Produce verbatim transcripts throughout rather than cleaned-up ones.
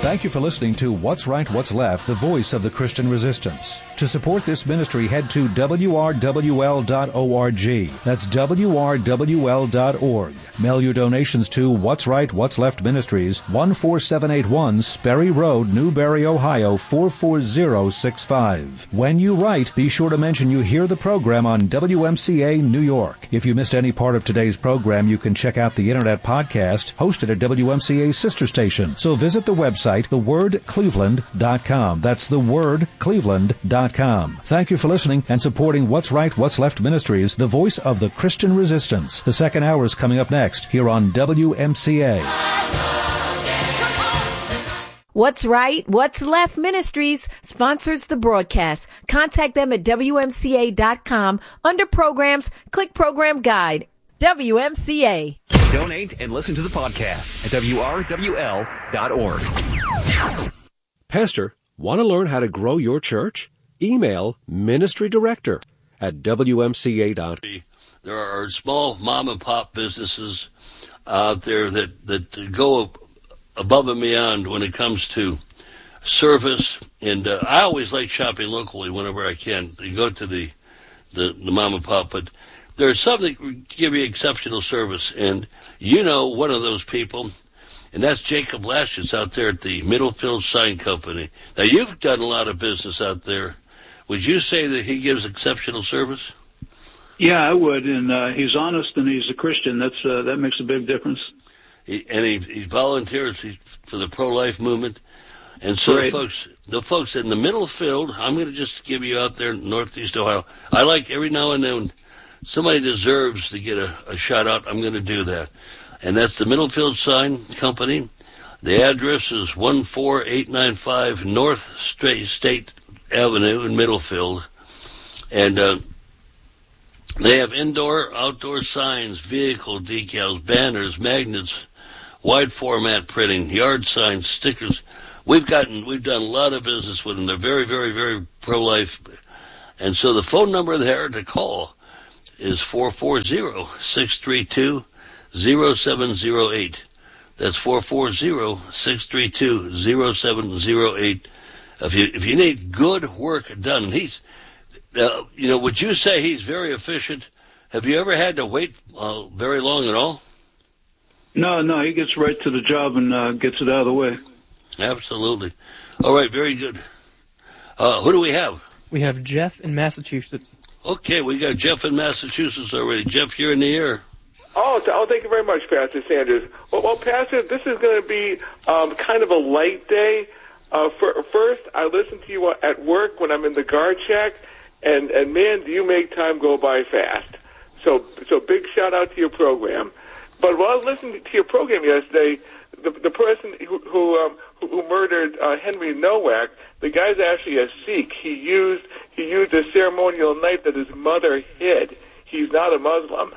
Thank you for listening to What's Right, What's Left, the voice of the Christian resistance. To support this ministry, head to W R W L dot org. That's W R W L dot org. Mail your donations to What's Right, What's Left Ministries, one four seven eight one Sperry Road, Newberry, Ohio, four four zero six five. When you write, be sure to mention you hear the program on W M C A New York. If you missed any part of today's program, you can check out the Internet podcast hosted at W M C A's sister station. So visit the website, the word cleveland dot com. That's the word cleveland dot com. Thank you for listening and supporting What's Right, What's Left Ministries, the voice of the Christian resistance. The second hour is coming up next here on W M C A. What's Right, What's Left Ministries sponsors the broadcast. Contact them at W M C A dot com. Under programs, click program guide. W M C A. Donate and listen to the podcast at W R W L dot org. Pastor, want to learn how to grow your church? Email ministry director at W M C A dot org. There are small mom and pop businesses out there that, that go above and beyond when it comes to service. And uh, I always like shopping locally whenever I can. You go to the, the, the mom and pop, but there's some that give you exceptional service. And you know one of those people, and that's Jacob Lashes out there at the Middlefield Sign Company. Now, you've done a lot of business out there. Would you say that he gives exceptional service? Yeah, I would, and uh, he's honest and he's a Christian. That's uh, that makes a big difference. He, and he, he volunteers for the pro-life movement. And so, Great. folks, the folks in the Middlefield, I'm going to just give you out there in Northeast Ohio. I like every now and then somebody deserves to get a, a shout out. I'm going to do that, and that's the Middlefield Sign Company. The address is one four eight nine five North State Avenue in Middlefield, and uh, they have indoor, outdoor signs, vehicle decals, banners, magnets, wide format printing, yard signs, stickers. We've gotten, we've done a lot of business with them. They're very, very, very pro-life. And so the phone number there to call is four four zero, six three two, zero seven zero eight. That's four four zero, six three two, zero seven zero eight. If you, if you need good work done, he's, Uh, you know, would you say he's very efficient? Have you ever had to wait uh, very long at all? No, no, he gets right to the job and uh, gets it out of the way. Absolutely. All right, very good. Uh, who do we have? We have Jeff in Massachusetts. Okay, we got Jeff in Massachusetts already. Jeff, you're in the air. Oh, oh thank you very much, Pastor Sanders. Well, well Pastor, this is going to be um, kind of a light day. Uh, for, first, I listen to you at work when I'm in the guard shack. And, and man, do you make time go by fast. So so big shout-out to your program. But while I was listening to your program yesterday, the, the person who who, um, who, who murdered uh, Henry Nowak, the guy's actually a Sikh. He used he used a ceremonial knife that his mother hid. He's not a Muslim.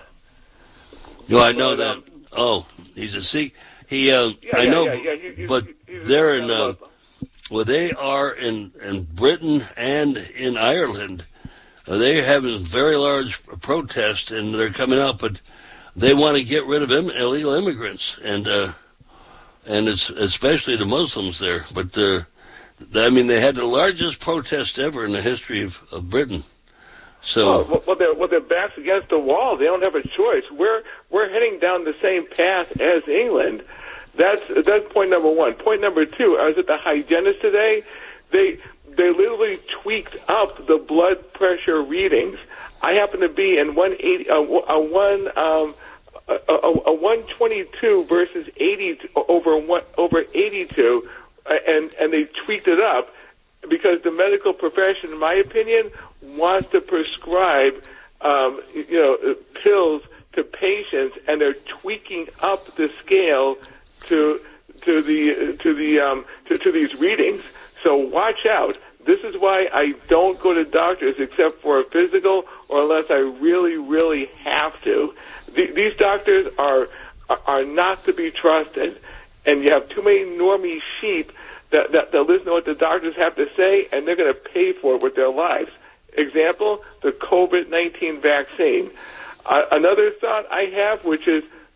No, I know that. Oh, he's a Sikh. He, uh, yeah, I yeah, know, yeah, yeah. He, he's, but he's they're in, uh, well, they are in, in Britain and in Ireland. Uh, they're having very large protests, and they're coming out, but they want to get rid of Im- illegal immigrants, and uh, and it's especially the Muslims there. But uh, I mean, they had the largest protest ever in the history of, of Britain. So, well, well, they're well, they're backs against the wall. They don't have a choice. We're we're heading down the same path as England. That's that's point number one. Point number two. I was at the hygienist today. They. They literally tweaked up the blood pressure readings. I happen to be in one eighty, uh, a one, um, a, a, a one twenty-two versus eighty over one over eighty-two, uh, and and they tweaked it up because the medical profession, in my opinion, wants to prescribe, um, you know, pills to patients, and they're tweaking up the scale to to the to the um, to, to these readings. So watch out. This is why I don't go to doctors except for a physical or unless I really, really have to. Th- these doctors are are not to be trusted, and you have too many normie sheep that, that, that listen to what the doctors have to say, and they're going to pay for it with their lives. Example, the COVID nineteen vaccine. Uh, another thought I have, which is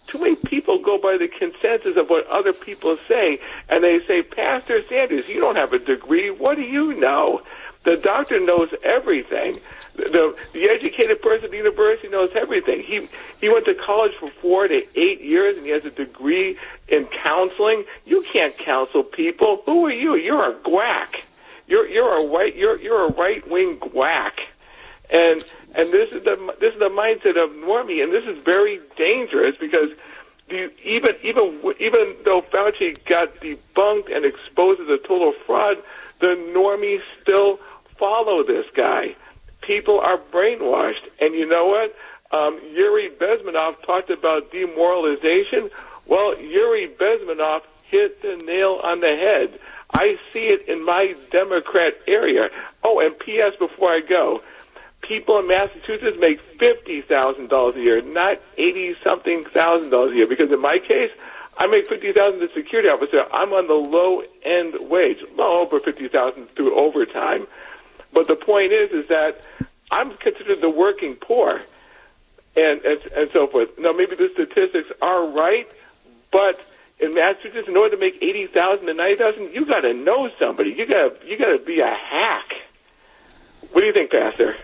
too many people go by the consensus of what other people say, and they say, Pastor Sanders, you don't have a degree. What do you know? The doctor knows everything. The, the educated person at the university knows everything. He he went to college for four to eight years, and he has a degree in counseling. You can't counsel people. Who are you? You're a quack. You're you're a right you're you're a right wing quack. And and this is the this is the mindset of normie, and this is very dangerous because the, even even even though Fauci got debunked and exposed as a total fraud, the normies still follow this guy. People are brainwashed, and you know what? Um, Yuri Bezmenov talked about demoralization. Well, Yuri Bezmenov hit the nail on the head. I see it in my Democrat area. Oh, and P S before I go, people in Massachusetts make fifty thousand dollars a year, not eighty-something thousand dollars a year, because in my case, I make fifty thousand dollars as a security officer. I'm on the low-end wage, well over fifty thousand dollars through overtime. But the point is, is that I'm considered the working poor, and, and and so forth. Now, maybe the statistics are right, but in Massachusetts, in order to make eighty thousand to ninety thousand, you got to know somebody. You got to you got to be a hack. What do you think, Pastor?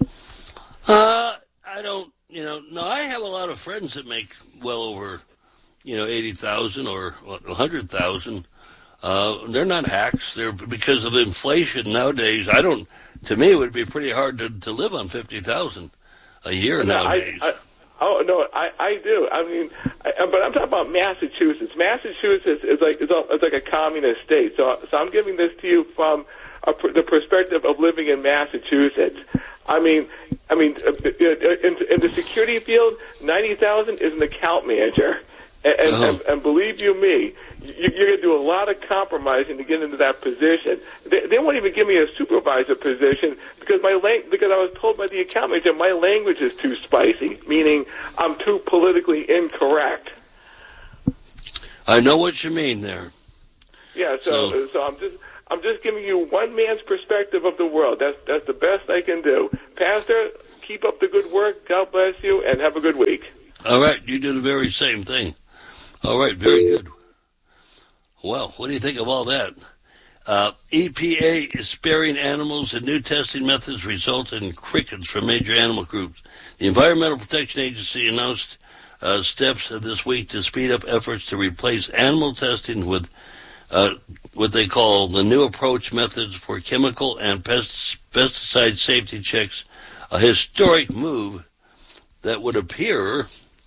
Uh, I don't. You know, no. I have a lot of friends that make well over, you know, eighty thousand or a hundred thousand. Uh, they're not hacks. They're because of inflation nowadays. I don't. To me, it would be pretty hard to, to live on fifty thousand a year no, nowadays. I, I, oh no, I, I do. I mean, I, but I'm talking about Massachusetts. Massachusetts is like is, a, is like a communist state. So, so I'm giving this to you from a, the perspective of living in Massachusetts. I mean, I mean, in, in the security field, ninety thousand is an account manager. And, and, uh-huh. and, and believe you me, you, you're going to do a lot of compromising to get into that position. They, they won't even give me a supervisor position because my lang- because I was told by the account manager my language is too spicy, meaning I'm too politically incorrect. I know what you mean there. Yeah, so so, so I'm just I'm just giving you one man's perspective of the world. That's that's the best I can do. Pastor, keep up the good work. God bless you, and have a good week. All right, you do the very same thing. All right, very good. Well, what do you think of all that? Uh, E P A is sparing animals, and new testing methods result in crickets from major animal groups. The Environmental Protection Agency announced uh, steps this week to speed up efforts to replace animal testing with uh, what they call the new approach methods for chemical and pest- pesticide safety checks, a historic move that would appear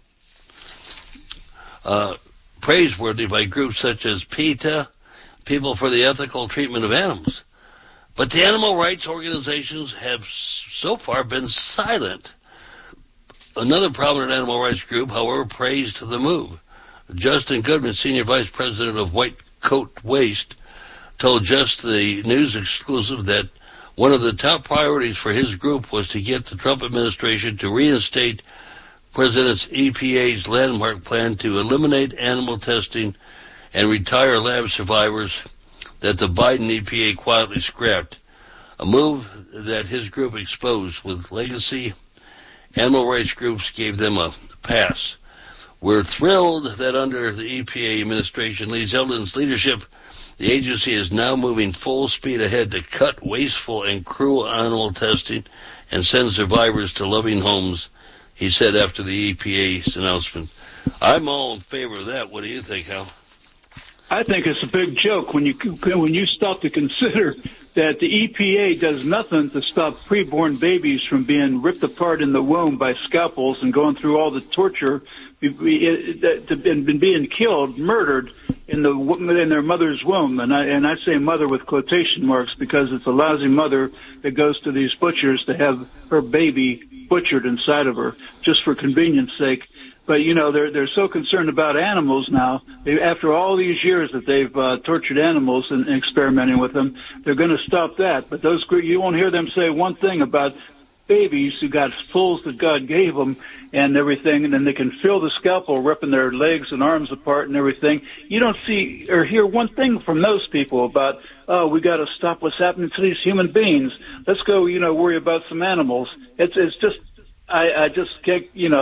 uh, praiseworthy by groups such as PETA, People for the Ethical Treatment of Animals. But the animal rights organizations have so far been silent. Another prominent animal rights group, however, praised the move. Justin Goodman, Senior Vice President of White Coat Waste, told Just the News Exclusive that one of the top priorities for his group was to get the Trump administration to reinstate President's E P A's landmark plan to eliminate animal testing and retire lab survivors that the Biden E P A quietly scrapped, a move that his group exposed with legacy. Animal rights groups gave them a pass. We're thrilled that under the E P A administration, Lee Zeldin's leadership, the agency is now moving full speed ahead to cut wasteful and cruel animal testing and send survivors to loving homes, he said after the E P A's announcement. I'm all in favor of that. What do you think, Hal? I think it's a big joke when you when you stop to consider that the E P A does nothing to stop preborn babies from being ripped apart in the womb by scalpels and going through all the torture and being killed, murdered in the in their mother's womb. And I and I say mother with quotation marks because it's a lousy mother that goes to these butchers to have her baby butchered inside of her just for convenience sake. But, you know, they're they're so concerned about animals now. They, after all these years that they've uh, tortured animals and, and experimenting with them, they're going to stop that. But those you won't hear them say one thing about babies who got souls that God gave them and everything, and then they can feel the scalpel ripping their legs and arms apart and everything. You don't see or hear one thing from those people about, oh, we got to stop what's happening to these human beings. Let's go, you know, worry about some animals. It's it's just, I, I just can't, you know,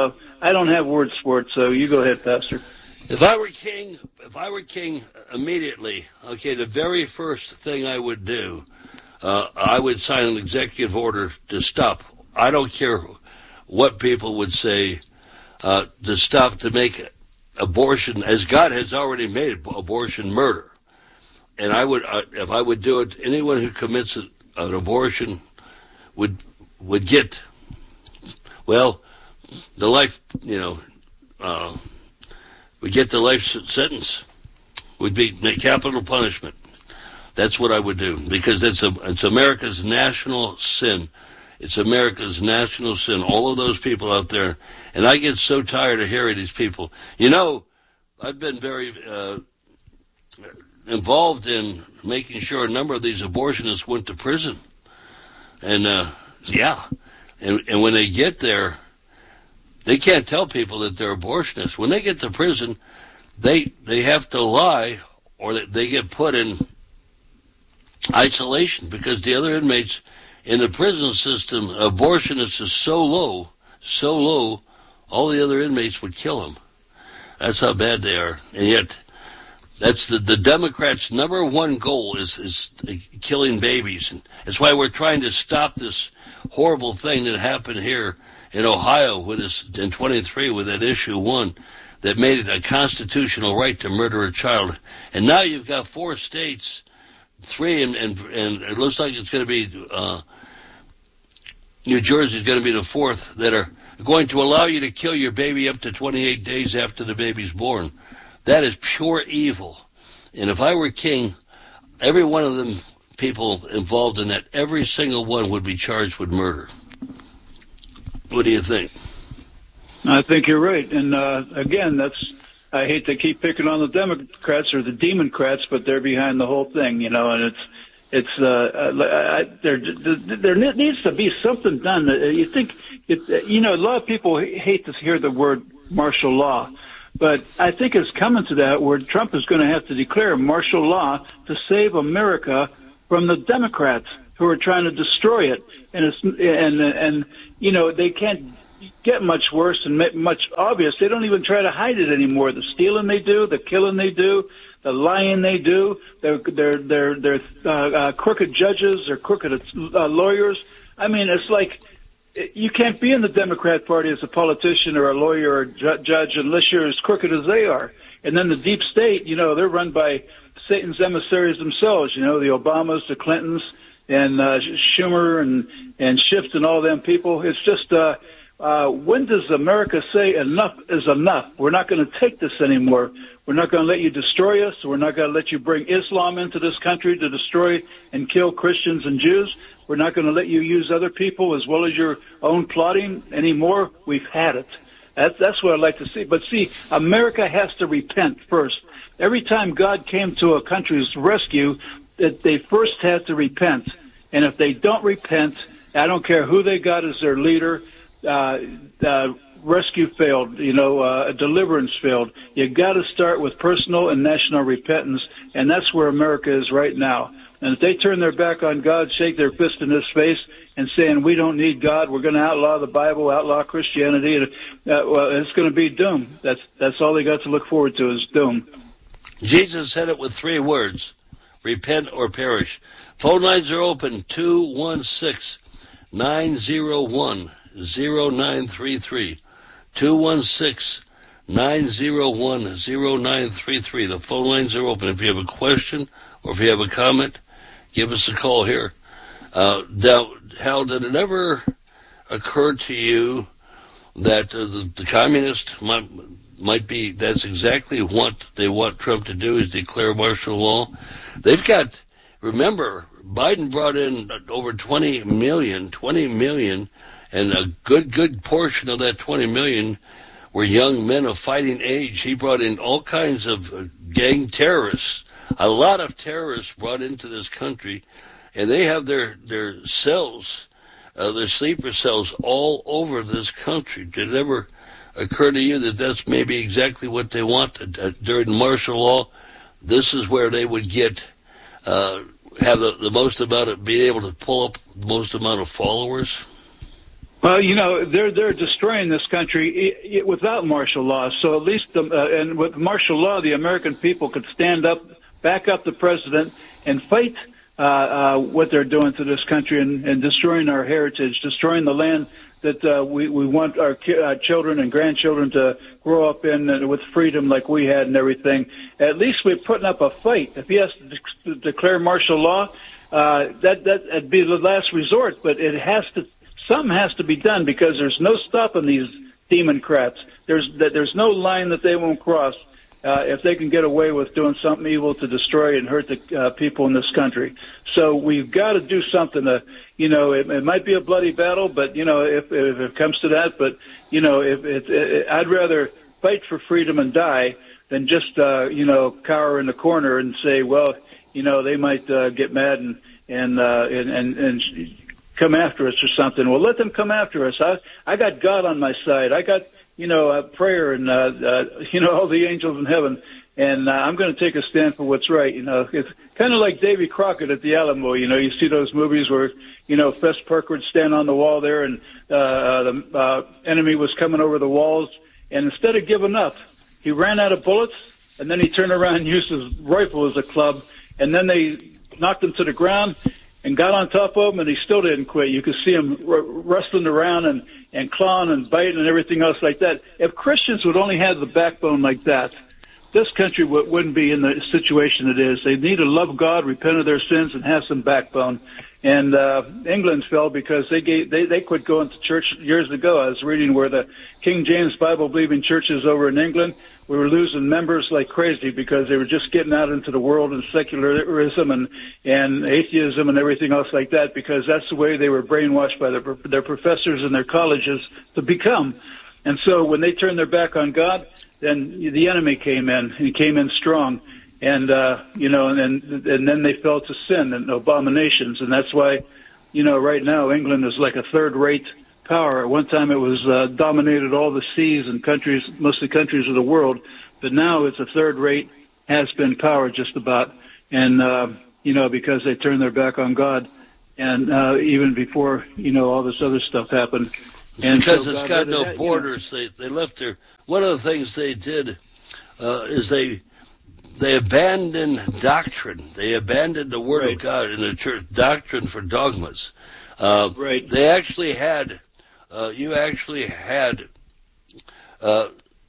I don't have words for it, so you go ahead, Pastor. If I were king, if I were king immediately, okay, the very first thing I would do, uh, I would sign an executive order to stop. I don't care what people would say, uh, to stop, to make abortion, as God has already made abortion murder. And I would, uh, if I would do it, anyone who commits a, an abortion would would get, well, the life, you know, uh, would get the life sentence. Would be capital punishment. That's what I would do, because it's a it's America's national sin. It's America's national sin. All of those people out there, and I get so tired of hearing these people. You know, I've been very uh, involved in making sure a number of these abortionists went to prison, and uh, yeah, and and when they get there, they can't tell people that they're abortionists. When they get to prison, they they have to lie, or they get put in isolation, because the other inmates in the prison system, abortionists is so low, so low, all the other inmates would kill them. That's how bad they are. And yet, that's the, the Democrats' number one goal is, is killing babies. And that's why we're trying to stop this horrible thing that happened here in Ohio with this, in twenty-three with that issue one that made it a constitutional right to murder a child. And now you've got four states, three, and, and, and it looks like it's going to be uh, New Jersey is going to be the fourth, that are going to allow you to kill your baby up to twenty-eight days after the baby's born. That is pure evil. And if I were king, every one of them people involved in that, every single one would be charged with murder. What do you think? I think you're right. And uh, again, that's, I hate to keep picking on the Democrats or the Democrats, but they're behind the whole thing, you know, and it's, it's, uh, I, there, there needs to be something done. You think, it, you know, a lot of people hate to hear the word martial law, but I think it's coming to that where Trump is going to have to declare martial law to save America from the Democrats who are trying to destroy it. And it's, and, and, you know, they can't get much worse and much obvious. They don't even try to hide it anymore. The stealing they do, the killing they do, the lying they do, they're, they're, they're, they're uh, uh, crooked judges, they're crooked uh, lawyers. I mean, it's like, you can't be in the Democrat Party as a politician or a lawyer or ju- judge unless you're as crooked as they are. And then the deep state, you know, they're run by Satan's emissaries themselves, you know, the Obamas, the Clintons, and uh, Schumer and, and Schiff and all them people. It's just, uh, uh, when does America say enough is enough? We're not going to take this anymore. We're not going to let you destroy us. We're not going to let you bring Islam into this country to destroy and kill Christians and Jews. We're not going to let you use other people as well as your own plotting anymore. We've had it. That's, that's what I'd like to see. But see, America has to repent first. Every time God came to a country's rescue, that they first had to repent. And if they don't repent, I don't care who they got as their leader, uh, uh, rescue failed, you know, uh, deliverance failed. You got to start with personal and national repentance, and that's where America is right now. And if they turn their back on God, shake their fist in his face, and saying we don't need God, we're going to outlaw the Bible, outlaw Christianity, and, uh, well, it's going to be doom. That's that's all they got to look forward to is doom. Jesus said it with three words: repent or perish. Phone lines are open: two one six, nine zero one, zero nine three three. two one six, nine zero one, zero nine three three. The phone lines are open. If you have a question or if you have a comment, give us a call here. Uh, now, Hal, did it ever occur to you that uh, the, the communists might, might be, that's exactly what they want Trump to do, is declare martial law? They've got, remember, Biden brought in over twenty million, twenty million, and a good, good portion of that twenty million were young men of fighting age. He brought in all kinds of uh, gang terrorists, a lot of terrorists brought into this country, and they have their, their cells, uh, their sleeper cells all over this country. Did it ever occur to you that that's maybe exactly what they want? Uh, during martial law, this is where they would get, uh, have the, the most amount of, be able to pull up the most amount of followers? Well, you know, they're they're destroying this country I- I- without martial law. So at least, the, uh, and with martial law, the American people could stand up, back up the president, and fight uh, uh, what they're doing to this country and, and destroying our heritage, destroying the land that uh, we we want our ki- uh, children and grandchildren to grow up in uh, with freedom like we had and everything. At least we're putting up a fight. If he has to de- declare martial law, uh, that that that'd be the last resort. But it has to. Something has to be done because there's no stopping these democrats. There's there's no line that they won't cross uh, if they can get away with doing something evil to destroy and hurt the uh, people in this country. So we've got to do something. To, you know, it, it might be a bloody battle, but you know, if, if it comes to that, but you know, if it, it, I'd rather fight for freedom and die than just uh, you know cower in the corner and say, well, you know, they might uh, get mad and and uh, and and. and come after us or something. Well, let them come after us. I I got God on my side. I got, you know, uh, prayer and, uh, uh, you know, all the angels in heaven. And uh, I'm going to take a stand for what's right. You know, it's kind of like Davy Crockett at the Alamo. You know, you see those movies where, you know, Fess Parker would stand on the wall there and uh, the uh, enemy was coming over the walls. And instead of giving up, he ran out of bullets and then he turned around and used his rifle as a club. And then they knocked him to the ground and got on top of him, and he still didn't quit. You could see him r- wrestling around and, and clawing and biting and everything else like that. If Christians would only have the backbone like that, this country w- wouldn't be in the situation it is. They need to love God, repent of their sins, and have some backbone. And uh, England fell because they gave, they they quit going to church years ago. I was reading where the King James Bible believing churches over in England, we were losing members like crazy because they were just getting out into the world and secularism and and atheism and everything else like that, because that's the way they were brainwashed by their their professors and their colleges to become. And so when they turned their back on God, then the enemy came in, and he came in strong. And, uh, you know, and then, and then they fell to sin and abominations. And that's why, you know, right now England is like a third-rate power. At one time it was uh, dominated all the seas and countries, most of the countries of the world. But now it's a third-rate, has-been power just about. And, uh, you know, because they turned their back on God. And uh, even before, you know, all this other stuff happened. And because so it's God got no that, borders. You know. They they left their... One of the things they did uh, is they... They abandoned doctrine. They abandoned the Word right. of God in the church, doctrine for dogmas. Uh, right. They actually had, uh, you actually had uh,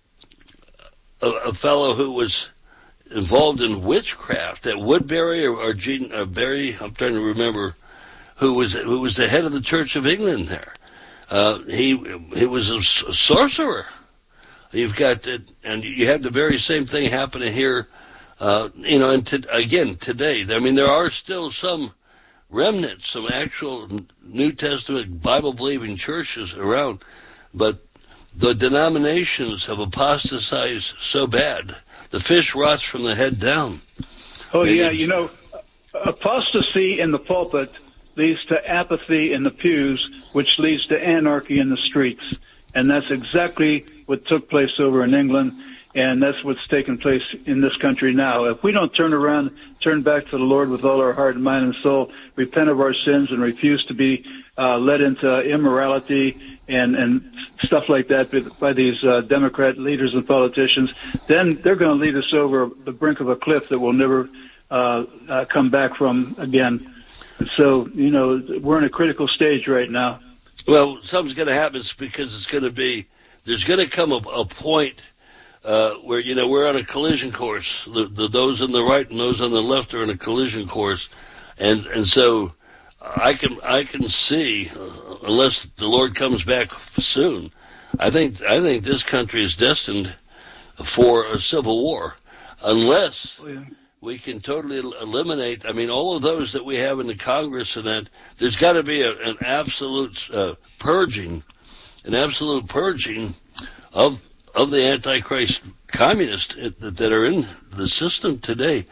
a, a fellow who was involved in witchcraft at Woodbury or, or Gene, uh, Berry, I'm trying to remember, who was who was the head of the Church of England there. Uh, he he was a sorcerer. You've got, the, and you have the very same thing happening here. Uh, you know, and to, again, today, I mean, there are still some remnants, some actual New Testament Bible-believing churches around, but the denominations have apostatized so bad. The fish rots from the head down. Oh, yeah, you know, apostasy in the pulpit leads to apathy in the pews, which leads to anarchy in the streets. And that's exactly what took place over in England. And that's what's taking place in this country now. If we don't turn around, turn back to the Lord with all our heart and mind and soul, repent of our sins and refuse to be uh, led into immorality and, and stuff like that by these uh, Democrat leaders and politicians, then they're going to lead us over the brink of a cliff that we'll never uh, uh, come back from again. And so, you know, we're in a critical stage right now. Well, something's going to happen because it's going to be, there's going to come a, a point Uh, where, you know, we're on a collision course. The, the, those on the right and those on the left are in a collision course. And, and so I can, I can see, uh, unless the Lord comes back soon, I think, I think this country is destined for a civil war. Unless oh, yeah. we can totally eliminate, I mean, all of those that we have in the Congress and that, there's got to be a, an absolute uh, purging, an absolute purging of of the Antichrist communists that are in the system today.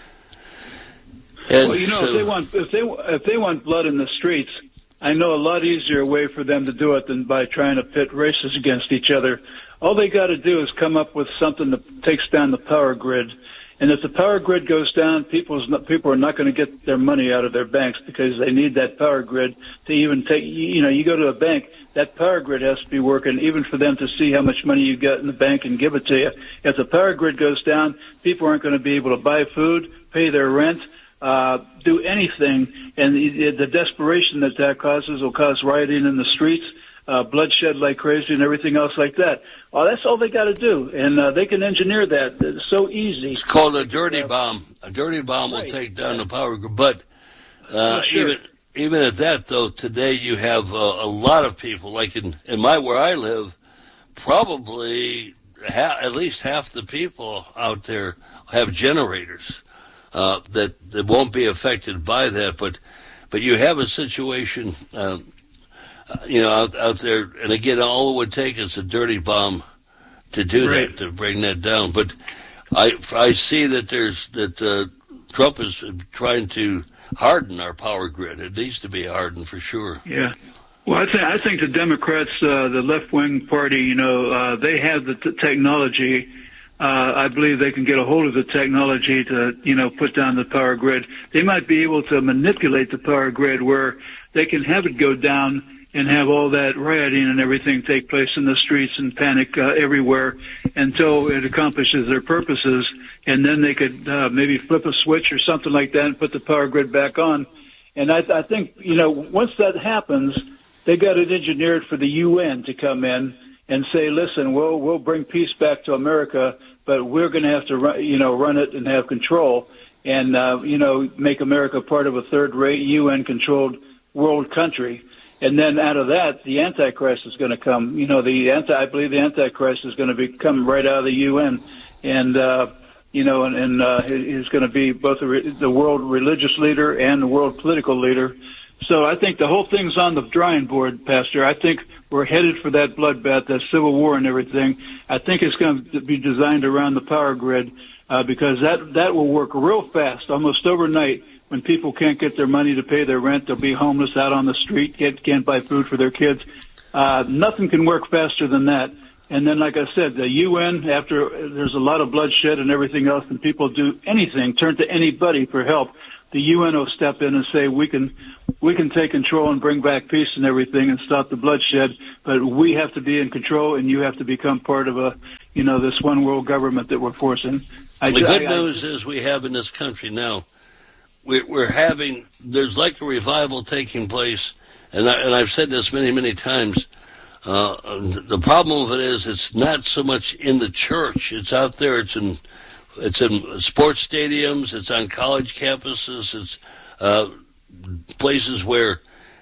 And well, you know, so, if they want if they if they want blood in the streets, I know a lot easier way for them to do it than by trying to pit races against each other. All they got to do is come up with something that takes down the power grid, And if the power grid goes down, people's not, people are not going to get their money out of their banks because they need that power grid to even take, you know, you go to a bank, that power grid has to be working even for them to see how much money you got in the bank and give it to you. If the power grid goes down, people aren't going to be able to buy food, pay their rent, uh, do anything. And the, the desperation that that causes will cause rioting in the streets. Uh, bloodshed like crazy and everything else like that. Oh, that's all they got to do, and uh, they can engineer that. It's so easy. It's called a dirty bomb. A dirty bomb right. will take down the power grid. But uh, oh, sure. even even at that, though, today you have uh, a lot of people, like in, in my where I live, probably ha- at least half the people out there have generators uh, that that won't be affected by that. But but you have a situation. Um, You know, out, out there, and again, all it would take is a dirty bomb to do right. that, to bring that down. But I, I see that there's that uh, Trump is trying to harden our power grid. It needs to be hardened for sure. Yeah. Well, I think I think the Democrats, uh, the left wing party, you know, uh, they have the t- technology. Uh, I believe they can get a hold of the technology to, you know, put down the power grid. They might be able to manipulate the power grid where they can have it go down and have all that rioting and everything take place in the streets and panic uh, everywhere until it accomplishes their purposes. And then they could uh, maybe flip a switch or something like that and put the power grid back on. And I, I think, you know, once that happens, they got it engineered for the U N to come in and say, listen, we'll, we'll bring peace back to America, but we're going to have to, run, you know, run it and have control and, uh, you know, make America part of a third-rate U N-controlled world country. And then out of that, the Antichrist is going to come. You know, the anti, I believe the Antichrist is going to be come right out of the U N, and uh, you know, and, and uh, he's going to be both the, the world religious leader and the world political leader. So I think the whole thing's on the drawing board, Pastor. I think we're headed for that bloodbath, that civil war, and everything. I think it's going to be designed around the power grid uh, because that that will work real fast, almost overnight. When people can't get their money to pay their rent, they'll be homeless out on the street, can't, can't buy food for their kids. Uh, nothing can work faster than that. And then, like I said, the U N, after there's a lot of bloodshed and everything else, and people do anything, turn to anybody for help, the U N will step in and say, we can we can take control and bring back peace and everything and stop the bloodshed, but we have to be in control, and you have to become part of a, you know, this one world government that we're forcing. I, the good I, news I, is we have in this country now, we're, we're having, there's like a revival taking place, and, I, and I've said this many, many times. Uh, the problem of it is it's not so much in the church. It's out there. It's in it's in sports stadiums. It's on college campuses. It's uh, places where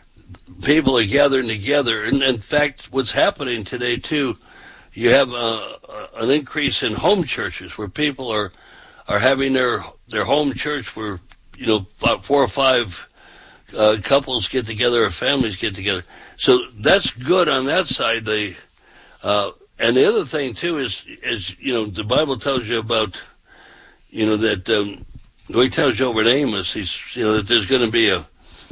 people are gathering together. And in fact, what's happening today, too, you have uh, an increase in home churches where people are are having their, their home church where, you know, about four or five Uh, couples get together or families get together. So that's good on that side. They, uh, and the other thing, too, is, is, you know, the Bible tells you about, you know, that, um, he tells you over in Amos, he's, you know, that there's going to be a,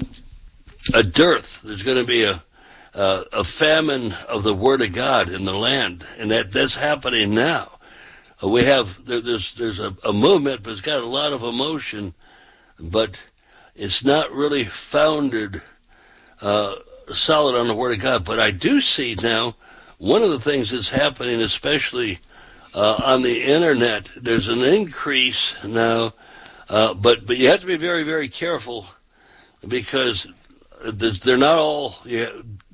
a dearth. There's going to be a, uh, a famine of the Word of God in the land. And that, that's happening now. Uh, we have, there, there's, there's a, a movement, but it's got a lot of emotion, but it's not really founded uh, solid on the Word of God. But I do see now one of the things that's happening, especially uh, on the Internet, there's an increase now, uh, but, but you have to be very, very careful because they're not all, yeah,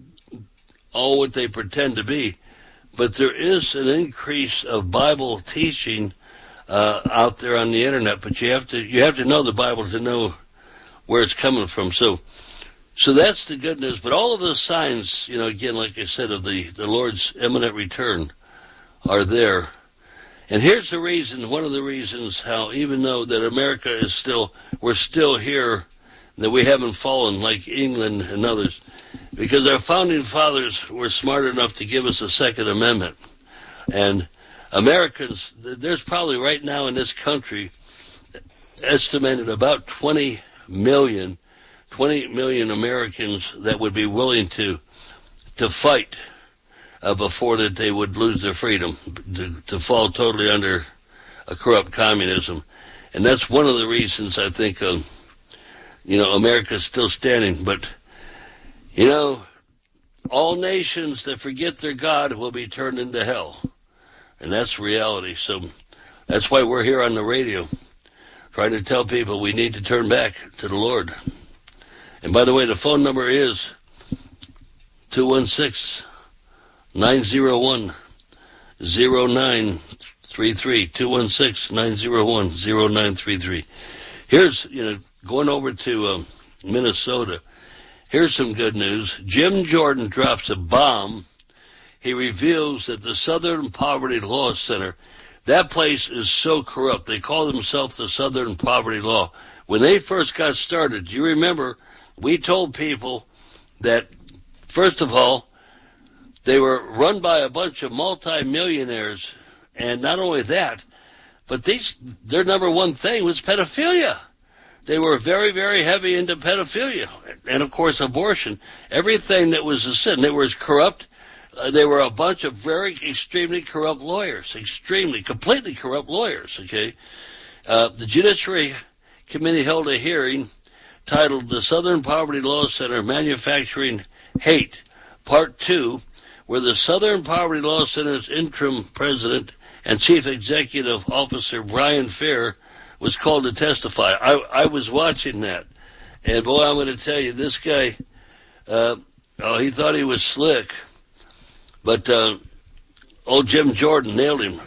all what they pretend to be. But there is an increase of Bible teaching uh, out there on the Internet. But you have to you have to know the Bible to know where it's coming from. So so that's the good news. But all of those signs, you know, again, like I said, of the, the Lord's imminent return are there. And here's the reason, one of the reasons how, even though that America is still, we're still here, that we haven't fallen like England and others, because our founding fathers were smart enough to give us a Second Amendment. And Americans, there's probably right now in this country, estimated about twenty million, twenty million Americans that would be willing to to fight uh, before that they would lose their freedom, to, to fall totally under a corrupt communism. And that's one of the reasons I think, um, you know, America's still standing. But, you know, all nations that forget their God will be turned into hell. And that's reality. So that's why we're here on the radio, trying to tell people we need to turn back to the Lord. And by the way, the phone number is two one six, nine zero one, zero nine three three. two one six, nine zero one, zero nine three three. Here's, you know, going over to um, Minnesota. Here's some good news. Jim Jordan drops a bomb. He reveals that the Southern Poverty Law Center, that place is so corrupt. They call themselves the Southern Poverty Law. When they first got started, do you remember, we told people that, first of all, they were run by a bunch of multimillionaires, and not only that, but these, their number one thing was pedophilia. They were very, very heavy into pedophilia, and of course abortion. Everything that was a sin. They were as corrupt. Uh, they were a bunch of very extremely corrupt lawyers, extremely, completely corrupt lawyers, okay? Uh, the Judiciary Committee held a hearing titled The Southern Poverty Law Center Manufacturing Hate, Part two, where the Southern Poverty Law Center's interim president and chief executive officer, Brian Fair, was called to testify. I, I was watching that, and boy, I'm going to tell you, this guy, uh, oh, he thought he was slick, but uh, old Jim Jordan nailed him.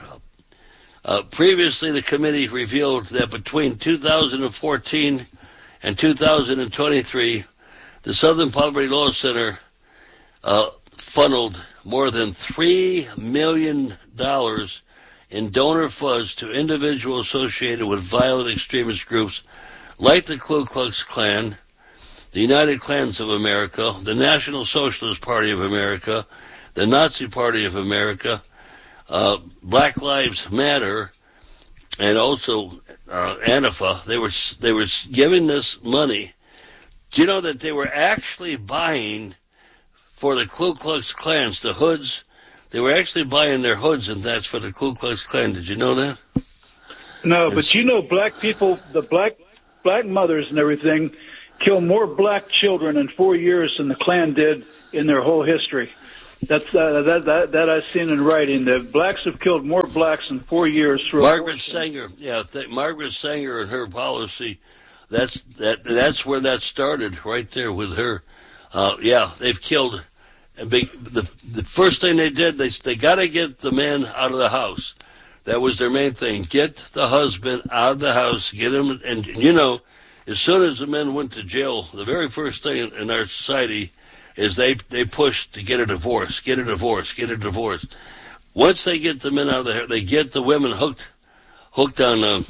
Uh, previously, the committee revealed that between two thousand fourteen and two thousand twenty-three, the Southern Poverty Law Center uh, funneled more than three million dollars in donor funds to individuals associated with violent extremist groups like the Ku Klux Klan, the United Klans of America, the National Socialist Party of America, the Nazi Party of America, uh, Black Lives Matter, and also uh, Antifa. They were they were giving this money. Do you know that they were actually buying for the Ku Klux Klans, the hoods? They were actually buying their hoods, and that's for the Ku Klux Klan. Did you know that? No, it's, but you know, black people, the black black mothers and everything, kill more black children in four years than the Klan did in their whole history. That's uh, that that that I've seen in writing. The blacks have killed more blacks in four years. Through Margaret abortion. Sanger, yeah, th- Margaret Sanger and her policy. That's that. That's where that started, right there with her. Uh, yeah, they've killed. A big, the the first thing they did, they they got to get the man out of the house. That was their main thing. Get the husband out of the house. Get him, and you know, as soon as the men went to jail, the very first thing in our society is they they push to get a divorce, get a divorce, get a divorce. Once they get the men out of there, they get the women hooked hooked on um,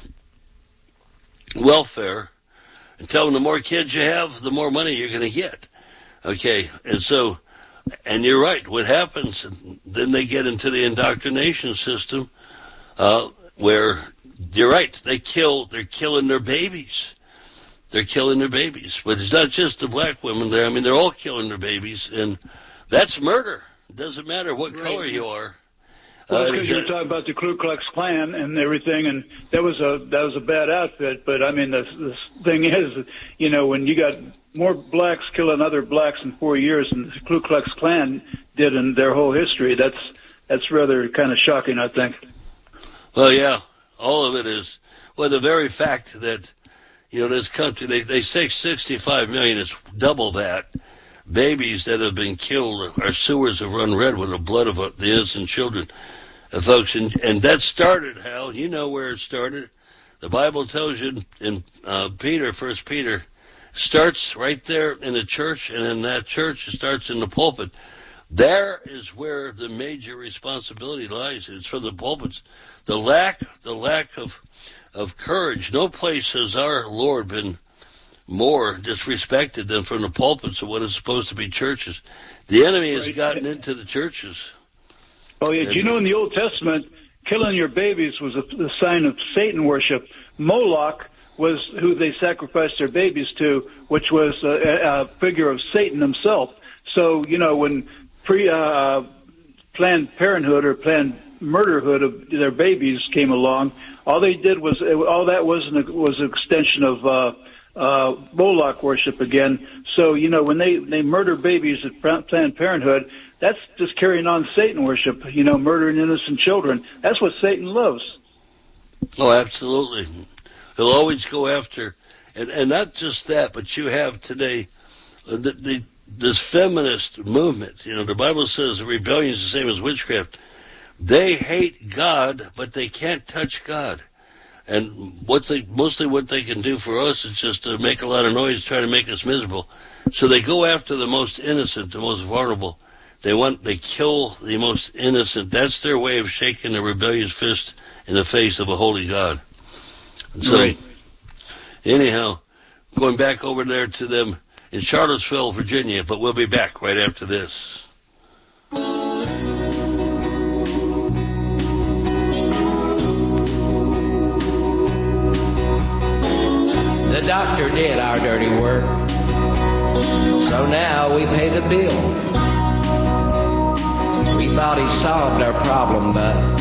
welfare, and tell them the more kids you have, the more money you're going to get. Okay, and so. And you're right. What happens, then they get into the indoctrination system uh, where, you're right, they kill, they're killing their babies. They're killing their babies. But it's not just the black women there. I mean, they're all killing their babies, and that's murder. It doesn't matter what right. color you are. Well, because uh, you're talking about the Ku Klux Klan and everything, and that was a that was a bad outfit. But I mean, the, the thing is, you know, when you got more blacks killing other blacks in four years than the Ku Klux Klan did in their whole history, that's that's rather kind of shocking, I think. Well, yeah, all of it is. Well, the very fact that, you know, this country, they they say sixty-five million, it's double that. Babies that have been killed, our sewers have run red with the blood of the innocent children. Uh, folks, and, and that started, Hal, you know where it started. The Bible tells you in uh, Peter, First Peter, starts right there in the church, and in that church it starts in the pulpit. There is where the major responsibility lies. It's from the pulpits. The lack, the lack of of courage. No place has our Lord been more disrespected than from the pulpits of what is supposed to be churches. The enemy has gotten into the churches. Oh, yeah. Do you know in the Old Testament, killing your babies was a, a sign of Satan worship. Moloch was who they sacrificed their babies to, which was a, a figure of Satan himself. So, you know, when pre uh, Planned Parenthood or Planned murderhood of their babies came along, all they did was all that was an, was an extension of uh, uh, Moloch worship again. So you know when they they murder babies at Planned Parenthood, that's just carrying on Satan worship. You know, murdering innocent children. That's what Satan loves. Oh, absolutely. He'll always go after, and and not just that, but you have today uh, the, the this feminist movement. You know, the Bible says rebellion is the same as witchcraft. They hate God, but they can't touch God. And what they mostly what they can do for us is just to make a lot of noise, try to make us miserable. So they go after the most innocent, the most vulnerable. They want they kill the most innocent. That's their way of shaking a rebellious fist in the face of a holy God. And so, right. Anyhow, going back over there to them in Charlottesville, Virginia, but we'll be back right after this. The doctor did our dirty work, so now we pay the bill. We thought he solved our problem, but